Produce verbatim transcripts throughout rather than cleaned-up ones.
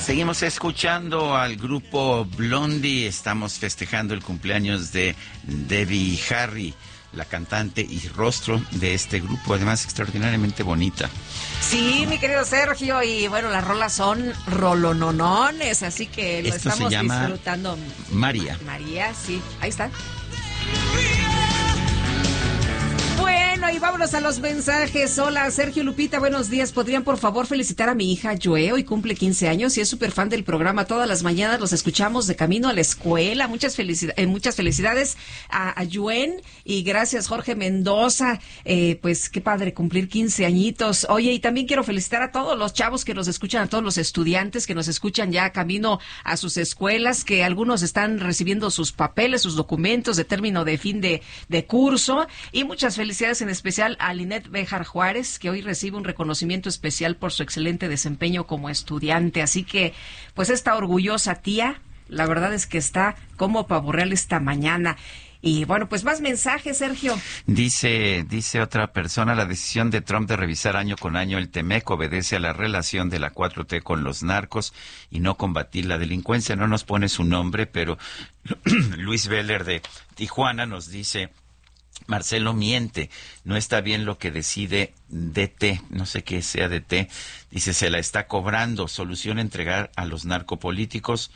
Seguimos escuchando al grupo Blondie. Estamos festejando el cumpleaños de Debbie Harry, la cantante y rostro de este grupo, además extraordinariamente bonita. Sí, mi querido Sergio, y bueno, las rolas son rolononones, así que lo Esto estamos se llama disfrutando. María. María, sí, ahí está. Bueno, y vámonos a los mensajes. Hola, Sergio, Lupita, buenos días. ¿Podrían, por favor, felicitar a mi hija Joe? Hoy cumple quince años y es súper fan del programa. Todas las mañanas los escuchamos de camino a la escuela. Muchas, felicidad, eh, muchas felicidades a, a Joen y gracias, Jorge Mendoza. Eh, pues qué padre cumplir quince añitos. Oye, y también quiero felicitar a todos los chavos que nos escuchan, a todos los estudiantes que nos escuchan ya camino a sus escuelas, que algunos están recibiendo sus papeles, sus documentos de término de fin de, de curso. Y muchas felicidades en especial a Linet Béjar Juárez, que hoy recibe un reconocimiento especial por su excelente desempeño como estudiante. Así que, pues esta orgullosa tía, la verdad es que está como pavo real esta mañana. Y bueno, pues más mensajes, Sergio. Dice, dice otra persona, la decisión de Trump de revisar año con año el Temec obedece a la relación de la cuatro T con los narcos y no combatir la delincuencia. No nos pone su nombre, pero Luis Veller de Tijuana nos dice: Marcelo miente, no está bien lo que decide D T, no sé qué sea D T, dice, se la está cobrando, solución entregar a los narcopolíticos,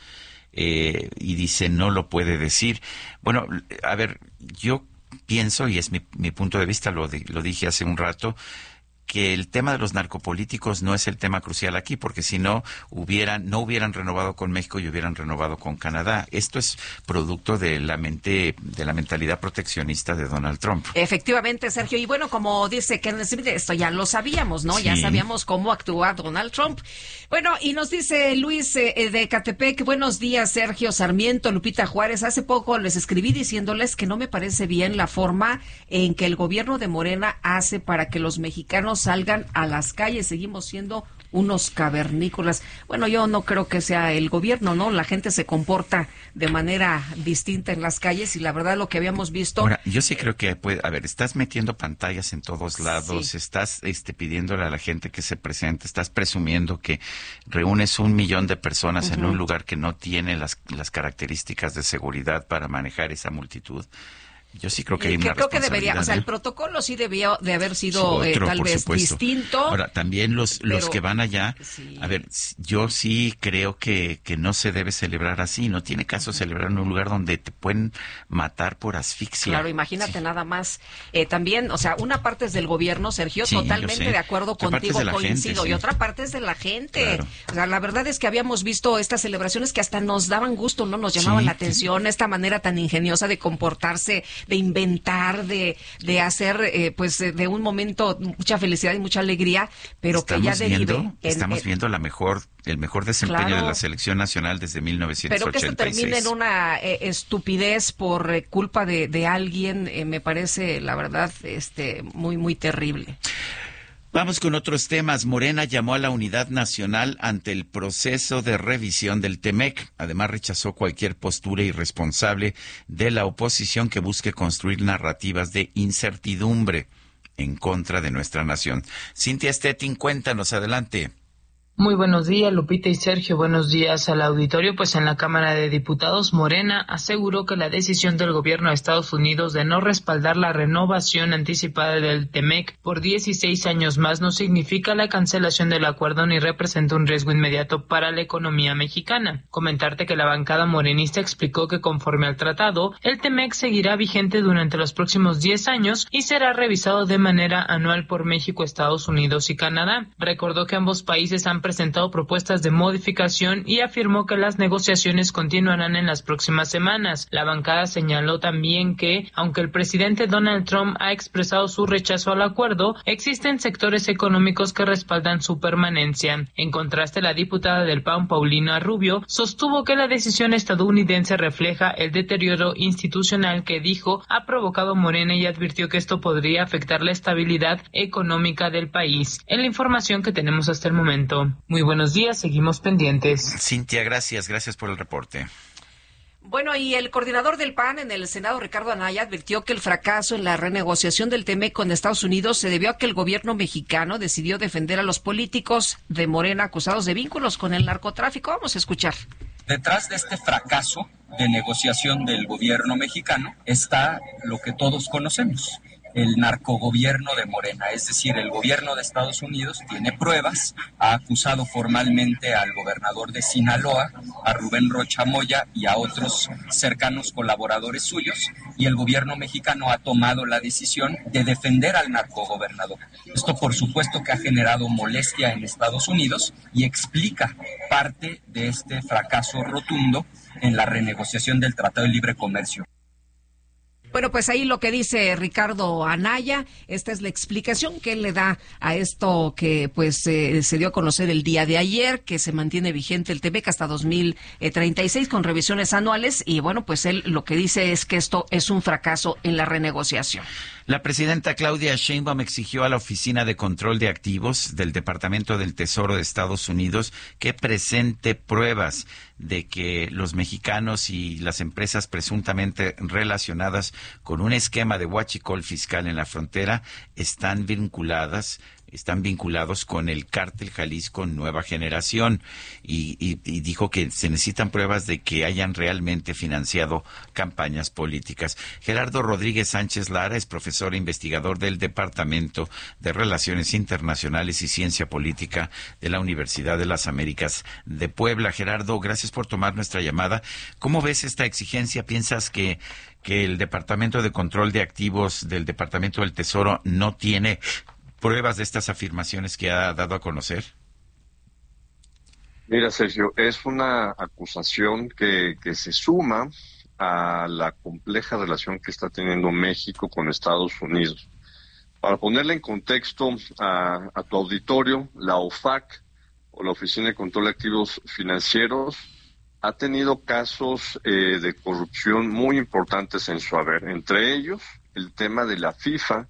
eh, y dice, no lo puede decir. Bueno, a ver, yo pienso, y es mi, mi punto de vista, lo, de, lo dije hace un rato, que el tema de los narcopolíticos no es el tema crucial aquí, porque si no hubieran, no hubieran renovado con México y hubieran renovado con Canadá. Esto es producto de la mente, de la mentalidad proteccionista de Donald Trump. Efectivamente, Sergio. Y bueno, como dice Kenneth Smith, esto ya lo sabíamos, ¿no? Sí. Ya sabíamos cómo actúa Donald Trump. Bueno, y nos dice Luis eh, de Catepec, buenos días, Sergio Sarmiento, Lupita Juárez. Hace poco les escribí diciéndoles que no me parece bien la forma en que el gobierno de Morena hace para que los mexicanos salgan a las calles. Seguimos siendo unos cavernícolas. Bueno, yo no creo que sea el gobierno, ¿no? La gente se comporta de manera distinta en las calles y la verdad lo que habíamos visto... Ahora, yo sí creo que puede... A ver, estás metiendo pantallas en todos lados, sí. estás este, pidiéndole a la gente que se presente, estás presumiendo que reúnes un millón de personas uh-huh. en un lugar que no tiene las, las características de seguridad para manejar esa multitud. Yo sí creo que hay una creo que debería, o sea, ¿eh? el protocolo sí debió de haber sido sí, otro, eh, tal vez supuesto. distinto. Ahora, también los pero, los que van allá, sí. a ver, yo sí creo que, que no se debe celebrar así, no tiene caso uh-huh. celebrar en un lugar donde te pueden matar por asfixia. Claro, imagínate sí. nada más. Eh, también, o sea, una parte es del gobierno, Sergio, sí, de acuerdo otra contigo, coincido, gente, sí. y otra parte es de la gente. Claro. O sea, la verdad es que habíamos visto estas celebraciones que hasta nos daban gusto, no nos llamaban sí. la atención, esta manera tan ingeniosa de comportarse, de inventar, de, de hacer eh, pues de un momento mucha felicidad y mucha alegría, pero estamos que ya derive viendo, en, estamos en, viendo la mejor el mejor desempeño claro, de la selección nacional desde mil novecientos ochenta y seis. Pero que esto termine en una eh, estupidez por eh, culpa de, de alguien, eh, me parece la verdad este muy muy terrible. Vamos con otros temas. Morena llamó a la unidad nacional ante el proceso de revisión del Temec. Además, rechazó cualquier postura irresponsable de la oposición que busque construir narrativas de incertidumbre en contra de nuestra nación. Cintia Stettin, cuéntanos, adelante. Muy buenos días, Lupita y Sergio. Buenos días al auditorio. Pues en la Cámara de Diputados, Morena aseguró que la decisión del gobierno de Estados Unidos de no respaldar la renovación anticipada del Temec por dieciséis años más no significa la cancelación del acuerdo ni representa un riesgo inmediato para la economía mexicana. Comentarte que la bancada morenista explicó que conforme al tratado, el Temec seguirá vigente durante los próximos diez años y será revisado de manera anual por México, Estados Unidos y Canadá. Recordó que ambos países han presentado propuestas de modificación y afirmó que las negociaciones continuarán en las próximas semanas. La bancada señaló también que, aunque el presidente Donald Trump ha expresado su rechazo al acuerdo, existen sectores económicos que respaldan su permanencia. En contraste, la diputada del P A N, Paulina Rubio, sostuvo que la decisión estadounidense refleja el deterioro institucional que, dijo, ha provocado Morena y advirtió que esto podría afectar la estabilidad económica del país. En la información que tenemos hasta el momento. Muy buenos días, seguimos pendientes. Cintia, gracias, gracias por el reporte. Bueno, y el coordinador del P A N en el Senado, Ricardo Anaya, advirtió que el fracaso en la renegociación del T M E C con Estados Unidos se debió a que el gobierno mexicano decidió defender a los políticos de Morena acusados de vínculos con el narcotráfico. Vamos a escuchar. Detrás de este fracaso de negociación del gobierno mexicano está lo que todos conocemos, el narcogobierno de Morena, es decir, el gobierno de Estados Unidos tiene pruebas, ha acusado formalmente al gobernador de Sinaloa, a Rubén Rocha Moya y a otros cercanos colaboradores suyos, y el gobierno mexicano ha tomado la decisión de defender al narcogobernador. Esto, por supuesto, que ha generado molestia en Estados Unidos y explica parte de este fracaso rotundo en la renegociación del Tratado de Libre Comercio. Bueno, pues ahí lo que dice Ricardo Anaya, esta es la explicación que él le da a esto que pues eh, se dio a conocer el día de ayer, que se mantiene vigente el T M E C hasta dos mil treinta y seis con revisiones anuales, y bueno, pues él lo que dice es que esto es un fracaso en la renegociación. La presidenta Claudia Sheinbaum exigió a la Oficina de Control de Activos del Departamento del Tesoro de Estados Unidos que presente pruebas de que los mexicanos y las empresas presuntamente relacionadas con un esquema de huachicol fiscal en la frontera están vinculadas están vinculados con el cártel Jalisco Nueva Generación y, y, y dijo que se necesitan pruebas de que hayan realmente financiado campañas políticas. Gerardo Rodríguez Sánchez Lara es profesor e investigador del Departamento de Relaciones Internacionales y Ciencia Política de la Universidad de las Américas de Puebla. Gerardo, gracias por tomar nuestra llamada. ¿Cómo ves esta exigencia? ¿Piensas que que el Departamento de Control de Activos del Departamento del Tesoro no tiene pruebas de estas afirmaciones que ha dado a conocer? Mira, Sergio, es una acusación que, que se suma a la compleja relación que está teniendo México con Estados Unidos. Para ponerla en contexto a, a tu auditorio, la O F A C, o la Oficina de Control de Activos Financieros, ha tenido casos eh, de corrupción muy importantes en su haber. Entre ellos, el tema de la FIFA,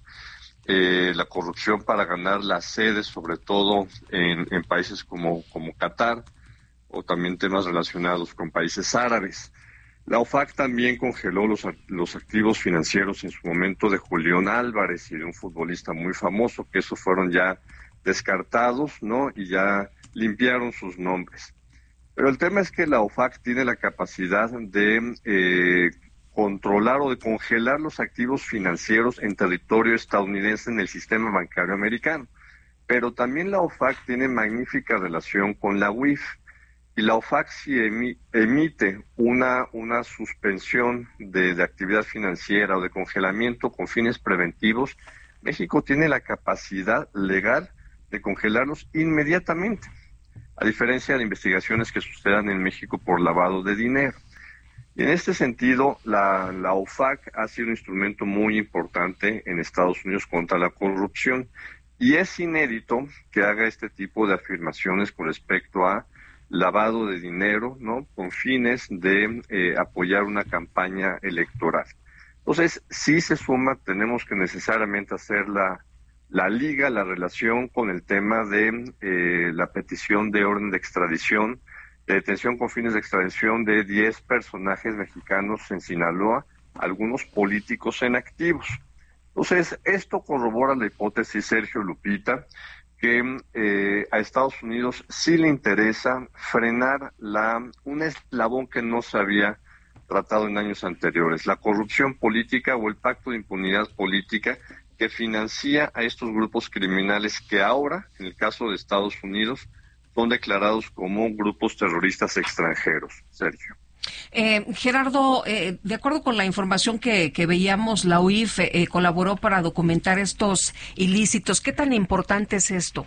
Eh, la corrupción para ganar las sedes, sobre todo en, en países como, como Qatar, o también temas relacionados con países árabes. La O F A C también congeló los, los activos financieros en su momento de Julián Álvarez y de un futbolista muy famoso, que esos fueron ya descartados, ¿no? Y ya limpiaron sus nombres. Pero el tema es que la O F A C tiene la capacidad de eh, controlar o de congelar los activos financieros en territorio estadounidense en el sistema bancario americano. Pero también la O F A C tiene magnífica relación con la U I F. Y la O F A C si emi, emite una, una suspensión de, de actividad financiera o de congelamiento con fines preventivos, México tiene la capacidad legal de congelarlos inmediatamente, a diferencia de investigaciones que sucedan en México por lavado de dinero. Y en este sentido, la, la O F A C ha sido un instrumento muy importante en Estados Unidos contra la corrupción, y es inédito que haga este tipo de afirmaciones con respecto a lavado de dinero, ¿no?, con fines de eh, apoyar una campaña electoral. Entonces, sí se suma, tenemos que necesariamente hacer la, la liga, la relación con el tema de eh, la petición de orden de extradición, de detención con fines de extradición de diez personajes mexicanos en Sinaloa, algunos políticos en activos. Entonces, esto corrobora la hipótesis, Sergio, Lupita, que eh, a Estados Unidos sí le interesa frenar la un eslabón que no se había tratado en años anteriores, la corrupción política o el pacto de impunidad política que financia a estos grupos criminales que ahora, en el caso de Estados Unidos, son declarados como grupos terroristas extranjeros. Sergio. Eh, Gerardo, eh, de acuerdo con la información que, que veíamos, la U I F eh, colaboró para documentar estos ilícitos. ¿Qué tan importante es esto?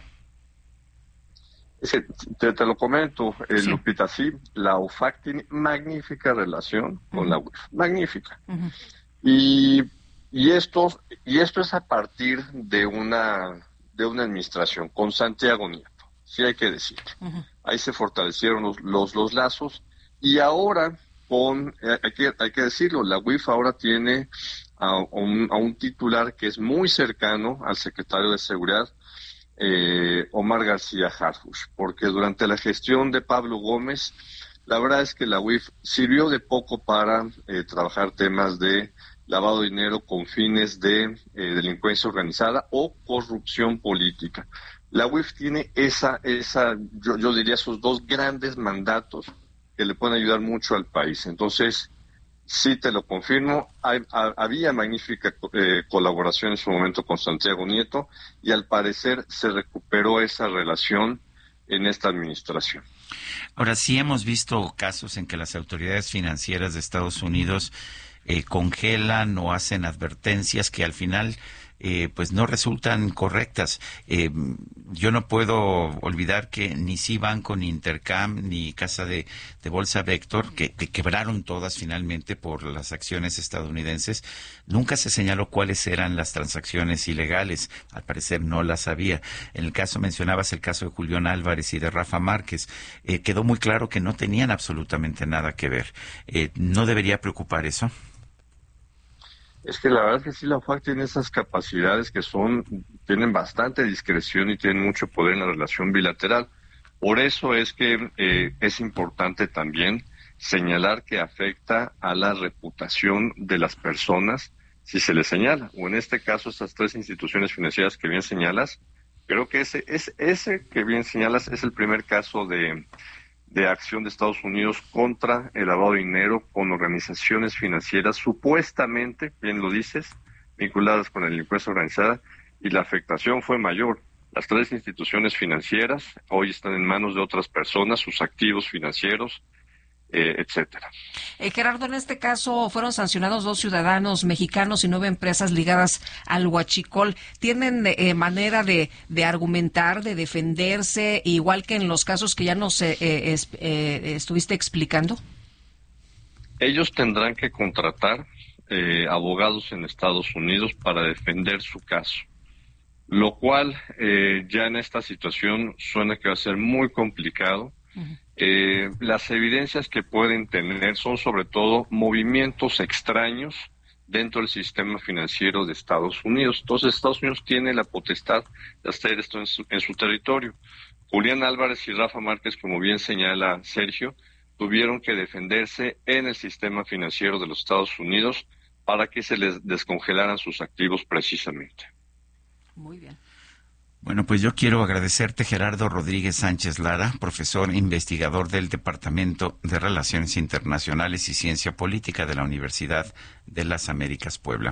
Te, te lo comento, eh, sí. Lupita, sí, la O F A C tiene magnífica relación con uh-huh. la U I F, magnífica. Uh-huh. Y, y, esto, y esto es a partir de una, de una administración con Santiago Nieto. Sí, hay que decirlo. Uh-huh. Ahí se fortalecieron los, los, los lazos, y ahora, con eh, hay, que, hay que decirlo, la U I F ahora tiene a, a, un, a un titular que es muy cercano al secretario de Seguridad, eh, Omar García Harfuch, porque durante la gestión de Pablo Gómez la verdad es que la U I F sirvió de poco para eh, trabajar temas de lavado de dinero con fines de eh, delincuencia organizada o corrupción política. La U I F tiene esa, esa yo, yo diría, esos dos grandes mandatos que le pueden ayudar mucho al país. Entonces, sí te lo confirmo, hay, ha, había magnífica eh, colaboración en su momento con Santiago Nieto y al parecer se recuperó esa relación en esta administración. Ahora, sí hemos visto casos en que las autoridades financieras de Estados Unidos eh, congelan o hacen advertencias que al final eh, pues no resultan correctas. Eh, yo no puedo olvidar que ni Cibanco, ni Intercam, ni Casa de, de Bolsa Vector, que, que quebraron todas finalmente por las acciones estadounidenses, nunca se señaló cuáles eran las transacciones ilegales. Al parecer no las había. En el caso, mencionabas el caso de Julián Álvarez y de Rafa Márquez, eh, quedó muy claro que no tenían absolutamente nada que ver. Eh, ¿No debería preocupar eso? Es que la verdad es que sí, la F A C tiene esas capacidades que son, tienen bastante discreción y tienen mucho poder en la relación bilateral. Por eso es que eh, es importante también señalar que afecta a la reputación de las personas si se les señala. O en este caso, estas tres instituciones financieras que bien señalas, creo que ese, es, ese que bien señalas es el primer caso de... de acción de Estados Unidos contra el lavado de dinero con organizaciones financieras supuestamente, bien lo dices, vinculadas con la delincuencia organizada, y la afectación fue mayor. Las tres instituciones financieras hoy están en manos de otras personas, sus activos financieros, eh, etcétera. Eh, Gerardo, en este caso fueron sancionados dos ciudadanos mexicanos y nueve empresas ligadas al huachicol. ¿Tienen eh, manera de, de argumentar, de defenderse, igual que en los casos que ya nos eh, eh, es, eh, estuviste explicando? Ellos tendrán que contratar eh, abogados en Estados Unidos para defender su caso, lo cual eh, ya en esta situación suena que va a ser muy complicado. Uh-huh. Eh, las evidencias que pueden tener son sobre todo movimientos extraños dentro del sistema financiero de Estados Unidos. Entonces Estados Unidos tiene la potestad de hacer esto en su, en su territorio. Julián Álvarez y Rafa Márquez, como bien señala Sergio, tuvieron que defenderse en el sistema financiero de los Estados Unidos para que se les descongelaran sus activos precisamente. Muy bien. Bueno, pues yo quiero agradecerte, Gerardo Rodríguez Sánchez Lara, profesor e investigador del Departamento de Relaciones Internacionales y Ciencia Política de la Universidad de las Américas, Puebla.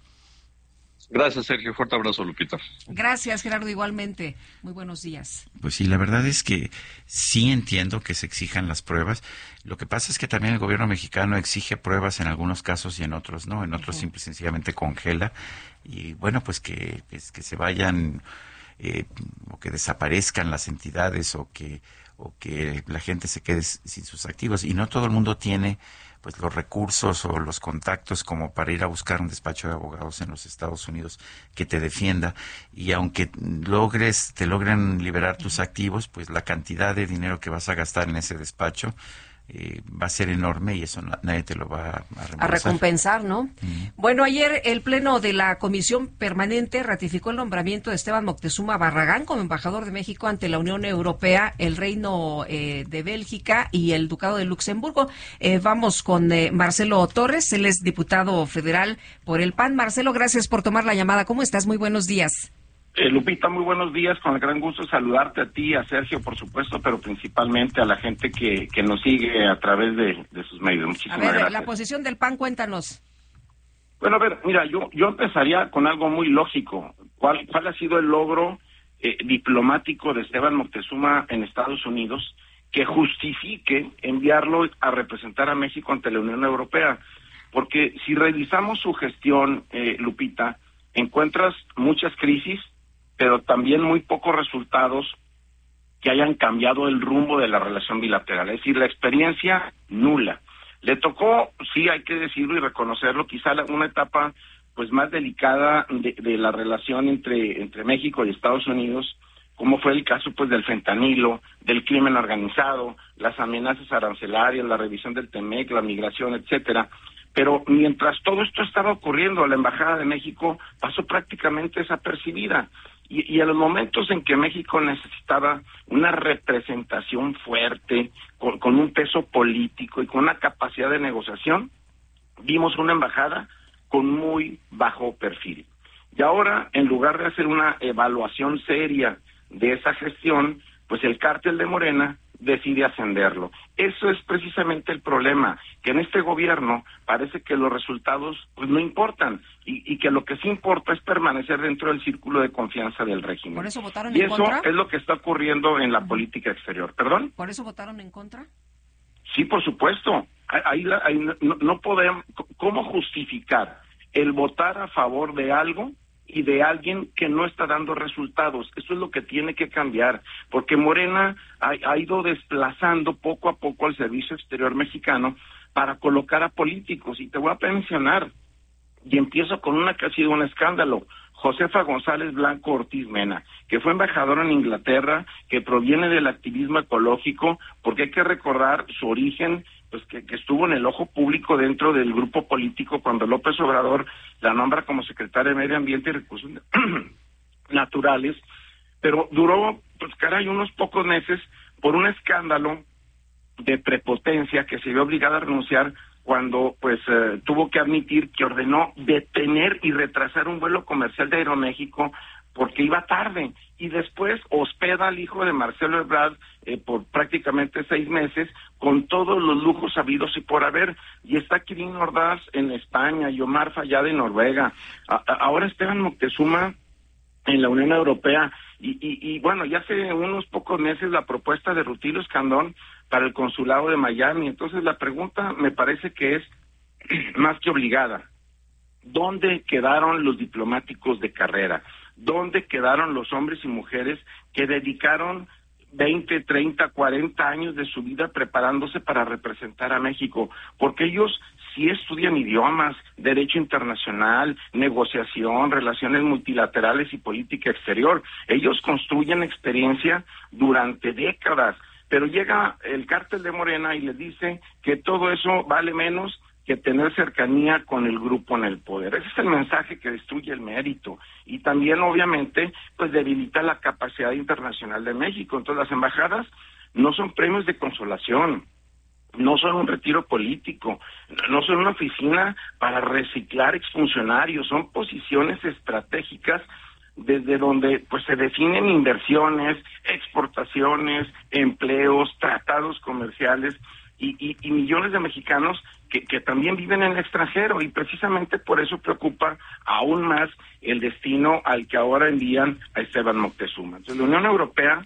Gracias, Sergio. Fuerte abrazo, Lupita. Gracias, Gerardo, igualmente. Muy buenos días. Pues sí, la verdad es que sí entiendo que se exijan las pruebas. Lo que pasa es que también el gobierno mexicano exige pruebas en algunos casos y en otros no. En otros uh-huh. simple y sencillamente congela. Y bueno, pues que, pues que se vayan... Eh, o que desaparezcan las entidades o que o que la gente se quede sin sus activos, y no todo el mundo tiene pues los recursos o los contactos como para ir a buscar un despacho de abogados en los Estados Unidos que te defienda, y aunque logres te logren liberar tus activos, pues la cantidad de dinero que vas a gastar en ese despacho Eh, va a ser enorme y eso no, nadie te lo va a, a recompensar, ¿no? Mm. Bueno, ayer el Pleno de la Comisión Permanente ratificó el nombramiento de Esteban Moctezuma Barragán como embajador de México ante la Unión Europea, el Reino eh, de Bélgica y el Ducado de Luxemburgo. Eh, vamos con eh, Marcelo Torres, él es diputado federal por el P A N. Marcelo, gracias por tomar la llamada. ¿Cómo estás? Muy buenos días. Eh, Lupita, muy buenos días, con el gran gusto saludarte a ti, a Sergio, por supuesto, pero principalmente a la gente que, que nos sigue a través de, de sus medios. Muchísimas gracias. A ver, gracias. La posición del P A N, cuéntanos. Bueno, a ver, mira, yo yo empezaría con algo muy lógico. ¿Cuál, cuál ha sido el logro eh, diplomático de Esteban Moctezuma en Estados Unidos que justifique enviarlo a representar a México ante la Unión Europea? Porque si revisamos su gestión, eh, Lupita, encuentras muchas crisis, pero también muy pocos resultados que hayan cambiado el rumbo de la relación bilateral. Es decir, la experiencia nula. Le tocó, sí hay que decirlo y reconocerlo, quizá una etapa pues más delicada de, de la relación entre, entre México y Estados Unidos, como fue el caso pues del fentanilo, del crimen organizado, las amenazas arancelarias, la revisión del TEMEC, la migración, etcétera. Pero mientras todo esto estaba ocurriendo, la Embajada de México pasó prácticamente desapercibida. Y, y en los momentos en que México necesitaba una representación fuerte, con, con un peso político y con una capacidad de negociación, vimos una embajada con muy bajo perfil. Y ahora, en lugar de hacer una evaluación seria de esa gestión, pues el cártel de Morena decide ascenderlo. Eso es precisamente el problema, que en este gobierno parece que los resultados pues no importan y, y que lo que sí importa es permanecer dentro del círculo de confianza del régimen. ¿Por eso votaron y en eso contra? es lo que está ocurriendo en la uh-huh. política exterior. ¿Perdón? ¿Por eso votaron en contra? Sí, por supuesto. Ahí, ahí no, no podemos, ¿cómo justificar el votar a favor de algo y de alguien que no está dando resultados? Eso es lo que tiene que cambiar, porque Morena ha, ha ido desplazando poco a poco al Servicio Exterior mexicano para colocar a políticos, y te voy a mencionar, y empiezo con una que ha sido un escándalo: Josefa González Blanco Ortiz Mena, que fue embajadora en Inglaterra, que proviene del activismo ecológico, porque hay que recordar su origen, pues que, que estuvo en el ojo público dentro del grupo político cuando López Obrador la nombra como secretaria de Medio Ambiente y Recursos Naturales, pero duró, pues caray, unos pocos meses por un escándalo de prepotencia que se vio obligada a renunciar cuando pues eh, tuvo que admitir que ordenó detener y retrasar un vuelo comercial de Aeroméxico porque iba tarde, y después hospeda al hijo de Marcelo Ebrard eh, por prácticamente seis meses con todos los lujos habidos y por haber, y está Kirin Ordaz en España y Omar Fayad en Noruega, a, a, ahora Esteban Moctezuma en la Unión Europea, y, y, y bueno, ya hace unos pocos meses la propuesta de Rutilio Escandón para el consulado de Miami. Entonces la pregunta me parece que es más que obligada: ¿dónde quedaron los diplomáticos de carrera? ¿Dónde quedaron los hombres y mujeres que dedicaron veinte, treinta, cuarenta años de su vida preparándose para representar a México? Porque ellos sí estudian idiomas, derecho internacional, negociación, relaciones multilaterales y política exterior. Ellos construyen experiencia durante décadas, pero llega el cártel de Morena y les dice que todo eso vale menos que tener cercanía con el grupo en el poder. Ese es el mensaje que destruye el mérito y también obviamente pues debilita la capacidad internacional de México. Entonces las embajadas no son premios de consolación, no son un retiro político, no son una oficina para reciclar exfuncionarios, son posiciones estratégicas desde donde pues se definen inversiones, exportaciones, empleos, tratados comerciales y, y, y millones de mexicanos que, que también viven en el extranjero, y precisamente por eso preocupa aún más el destino al que ahora envían a Esteban Moctezuma. Entonces la Unión Europea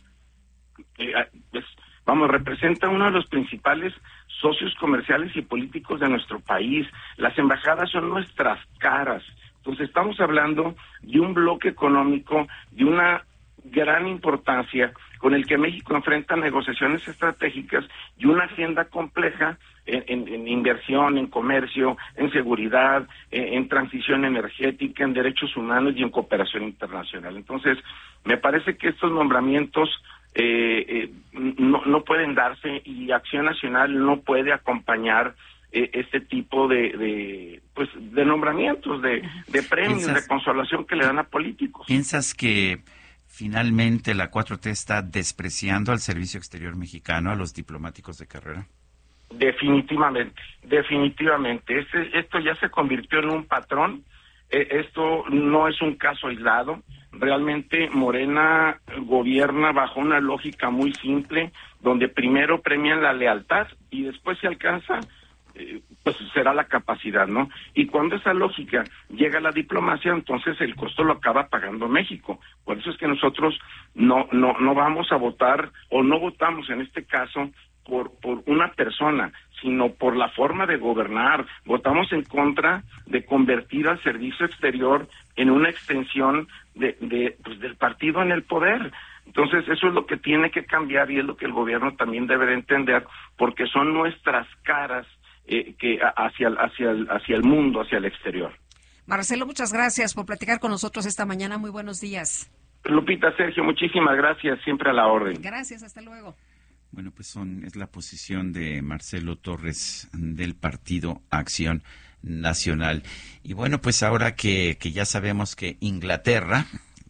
eh, pues, vamos, representa uno de los principales socios comerciales y políticos de nuestro país. Las embajadas son nuestras caras. Entonces estamos hablando de un bloque económico de una gran importancia con el que México enfrenta negociaciones estratégicas y una agenda compleja en, en, en inversión, en comercio, en seguridad, en, en transición energética, en derechos humanos y en cooperación internacional. Entonces, me parece que estos nombramientos eh, eh, no, no pueden darse, y Acción Nacional no puede acompañar eh, este tipo de, de pues de nombramientos, de, de premios, de consolación que le dan a políticos. ¿Piensas que finalmente la cuatro T está despreciando al Servicio Exterior mexicano, a los diplomáticos de carrera? Definitivamente, definitivamente. Este, esto ya se convirtió en un patrón. Eh, esto no es un caso aislado. Realmente Morena gobierna bajo una lógica muy simple, donde primero premian la lealtad y después se alcanza, eh, pues será la capacidad, ¿no? Y cuando esa lógica llega a la diplomacia, entonces el costo lo acaba pagando México. Por eso es que nosotros no no no vamos a votar, o no votamos en este caso por por una persona, sino por la forma de gobernar. Votamos en contra de convertir al servicio exterior en una extensión de, de pues del partido en el poder. Entonces eso es lo que tiene que cambiar, y es lo que el gobierno también debe de entender, porque son nuestras caras eh, que hacia hacia el, hacia el mundo, hacia el exterior. Marcelo, muchas gracias por platicar con nosotros esta mañana. Muy buenos días. Lupita, Sergio, muchísimas gracias, siempre a la orden. Gracias, hasta luego. Bueno, pues son, es la posición de Marcelo Torres del Partido Acción Nacional. Y bueno, pues ahora que, que ya sabemos que Inglaterra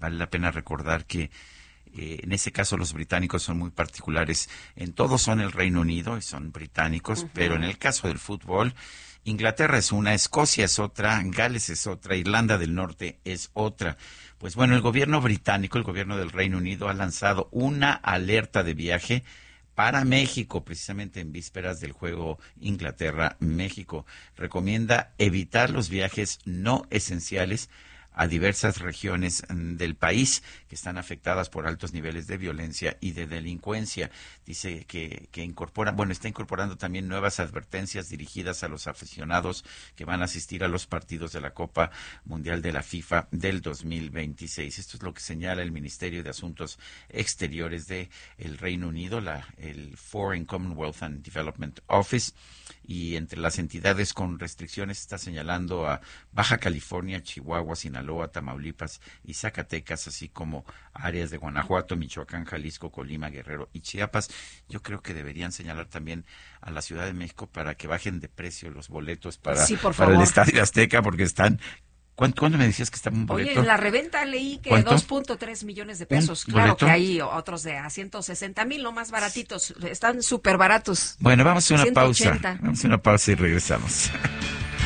vale la pena recordar que eh, en ese caso los británicos son muy particulares. En todos son el Reino Unido y son británicos, uh-huh. pero en el caso del fútbol, Inglaterra es una, Escocia es otra, Gales es otra, Irlanda del Norte es otra. Pues bueno, el gobierno británico, el gobierno del Reino Unido ha lanzado una alerta de viaje para México, precisamente en vísperas del juego Inglaterra-México. Recomienda evitar los viajes no esenciales a diversas regiones del país que están afectadas por altos niveles de violencia y de delincuencia. Dice que, que incorpora, bueno, está incorporando también nuevas advertencias dirigidas a los aficionados que van a asistir a los partidos de la Copa Mundial de la FIFA del dos mil veintiséis. Esto es lo que señala el Ministerio de Asuntos Exteriores de el Reino Unido, la, el Foreign Commonwealth and Development Office, y entre las entidades con restricciones está señalando a Baja California, Chihuahua, Sinaloa, Tamaulipas y Zacatecas, así como áreas de Guanajuato, Michoacán, Jalisco, Colima, Guerrero y Chiapas. Yo creo que deberían señalar también a la Ciudad de México para que bajen de precio los boletos para, sí, por para el favor. Estadio Azteca, porque están... ¿Cuánto, ¿Cuándo me decías que estaba un boleto? Oye, en la reventa leí que ¿Cuánto? dos punto tres millones de pesos. ¿Un Claro boleto? que hay otros de a ciento sesenta mil, no más baratitos. Están súper baratos. Bueno, vamos a una ciento ochenta. pausa. Vamos a una pausa y regresamos.